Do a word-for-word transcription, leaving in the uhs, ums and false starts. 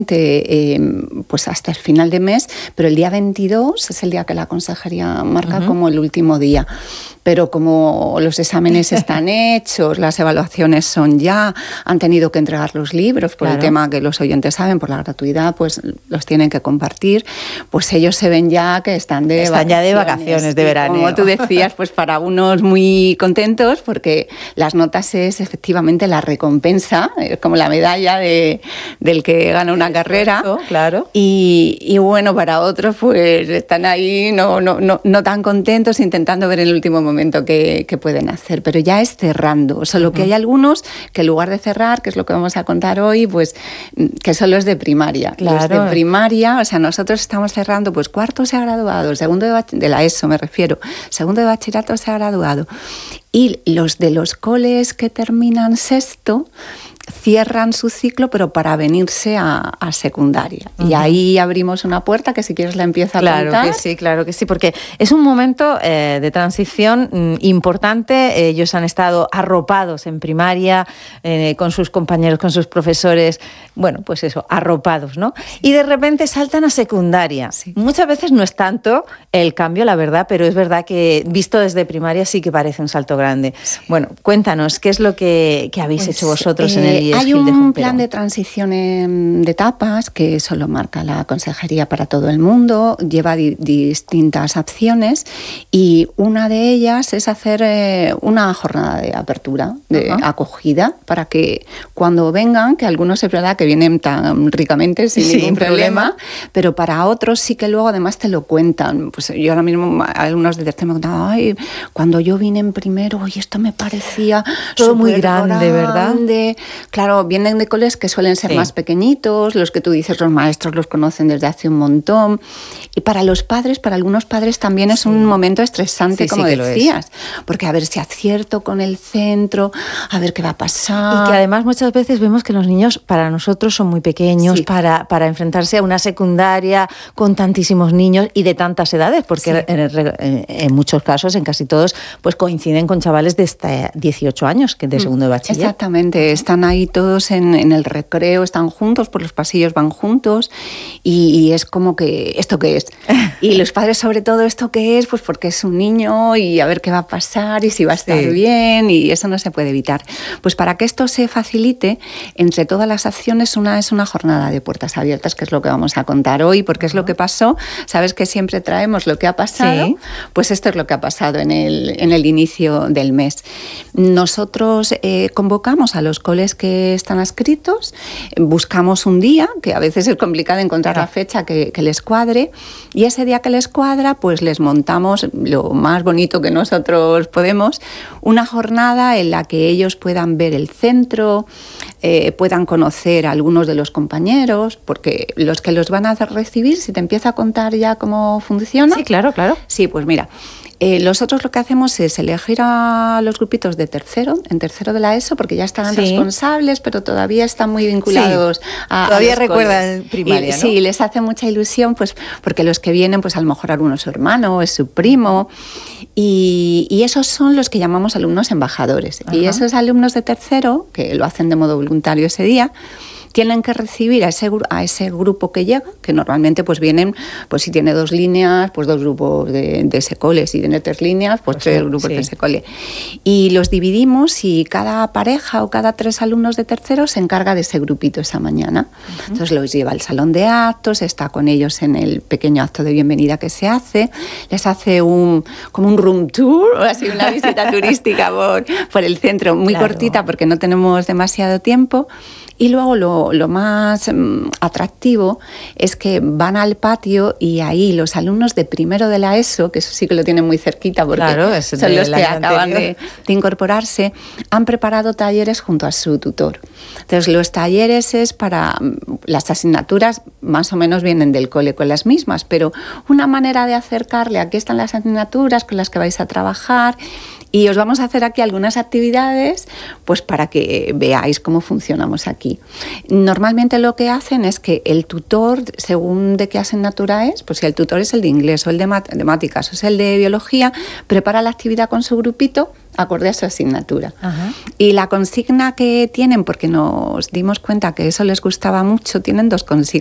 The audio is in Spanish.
Eh, pues hasta el final de mes, pero el día veintidós es el día que la consejería marca uh-huh. como el último día. Pero como los exámenes están hechos, las evaluaciones son ya, han tenido que entregar los libros por claro. el tema que los oyentes saben, por la gratuidad, pues los tienen que compartir, pues ellos se ven ya que están de están vacaciones. ya de vacaciones, de verano. Como tú decías, pues para unos muy contentos, porque las notas es efectivamente la recompensa, es como la medalla de, del que gana una carrera. Claro. Y, y bueno, para otros pues están ahí no, no, no, no tan contentos, intentando ver en el último momento momento que, que pueden hacer, pero ya es cerrando, solo que hay algunos que en lugar de cerrar, que es lo que vamos a contar hoy, pues que son los de primaria. Claro. Los de primaria, o sea, nosotros estamos cerrando, pues cuarto se ha graduado, segundo de, bach- de la ESO me refiero, segundo de bachillerato se ha graduado, y los de los coles que terminan sexto cierran su ciclo, pero para venirse a, a secundaria. Uh-huh. Y ahí abrimos una puerta que si quieres la empiezo a claro contar. Claro que sí, claro que sí, porque es un momento eh, de transición mm, importante. Ellos han estado arropados en primaria, eh, con sus compañeros, con sus profesores, bueno, pues eso, arropados, ¿no? Y de repente saltan a secundaria. Sí. Muchas veces no es tanto el cambio, la verdad, pero es verdad que visto desde primaria sí que parece un salto grande. Sí. Bueno, cuéntanos, ¿qué es lo que, que habéis pues, hecho vosotros eh, en el I E S Hay Gil de un Jumpero? Plan de transición en, de etapas que solo marca la consejería para todo el mundo, lleva di, distintas opciones y una de ellas es hacer eh, una jornada de apertura, de uh-huh. acogida, para que cuando vengan, que algunos es verdad que vienen tan ricamente sin sí, ningún problema, problema, pero para otros sí que luego además te lo cuentan. Pues yo ahora mismo, algunos de tercero me contaban, ay, cuando yo vine en primero, oye, esto me parecía todo muy grande, ¿verdad? Claro, vienen de coles que suelen ser sí. más pequeñitos, los que tú dices, los maestros los conocen desde hace un montón. Y para los padres, para algunos padres también es sí. un momento estresante, sí, como sí decías, porque a ver si acierto con el centro, a ver qué va a pasar. Y que además muchas veces vemos que los niños para nosotros son muy pequeños sí. para, para enfrentarse a una secundaria con tantísimos niños y de tantas edades, porque sí. en, en, en muchos casos, en casi todos, pues coinciden con chavales de hasta dieciocho años, que de segundo de bachiller. Exactamente, están ahí todos en, en el recreo, están juntos, por los pasillos van juntos y, y es como que, ¿esto qué es? Y los padres sobre todo, ¿esto qué es? Pues porque es un niño y a ver qué va a pasar y si va a estar sí. bien y eso no se puede evitar. Pues para que esto se facilite, entre todas las acciones, una es una jornada de puertas abiertas, que es lo que vamos a contar hoy, porque es lo que pasó. Sabes que siempre traemos lo que ha pasado, sí. pues esto es lo que ha pasado en el, en el inicio del mes. Nosotros eh, convocamos a los coles que están adscritos, buscamos un día, que a veces es complicado encontrar claro. la fecha que, que les cuadre, y ese día que les cuadra, pues les montamos lo más bonito que nosotros podemos, una jornada en la que ellos puedan ver el centro, eh, puedan conocer a algunos de los compañeros, porque los que los van a recibir, si te empiezo a contar ya cómo funciona. Sí, claro, claro. Sí, pues mira. Eh, nosotros lo que hacemos es elegir a los grupitos de tercero, en tercero de la ESO, porque ya estarán sí. responsables, pero todavía están muy vinculados sí. a Todavía a recuerdan primaria, y, ¿no? Sí, les hace mucha ilusión, pues porque los que vienen, pues a lo mejor alguno es su hermano, es su primo, y, y esos son los que llamamos alumnos embajadores. Ajá. Y esos alumnos de tercero, que lo hacen de modo voluntario ese día, tienen que recibir a ese, a ese grupo que llega, que normalmente pues vienen, pues si tiene dos líneas, pues dos grupos de, de ese cole, si tiene tres líneas, pues, pues tres sí, grupos sí. de ese cole. Y los dividimos y cada pareja o cada tres alumnos de tercero se encarga de ese grupito esa mañana. Uh-huh. Entonces los lleva al salón de actos, está con ellos en el pequeño acto de bienvenida que se hace, les hace un como un room tour, o así una visita turística por, por el centro, muy claro. cortita porque no tenemos demasiado tiempo. Y luego lo, lo más um, atractivo es que van al patio y ahí los alumnos de primero de la ESO, que eso sí que lo tienen muy cerquita porque claro, son los que acaban de, de incorporarse, han preparado talleres junto a su tutor. Entonces los talleres es para, las asignaturas más o menos vienen del cole con las mismas, pero una manera de acercarle, aquí están las asignaturas con las que vais a trabajar. Y os vamos a hacer aquí algunas actividades pues para que veáis cómo funcionamos aquí. Normalmente lo que hacen es que el tutor, según de qué asignatura es, pues si el tutor es el de inglés o el de matemáticas o es el de biología, prepara la actividad con su grupito acorde a su asignatura. Ajá. Y la consigna que tienen, porque nos dimos cuenta que eso les gustaba mucho, tienen dos consignas.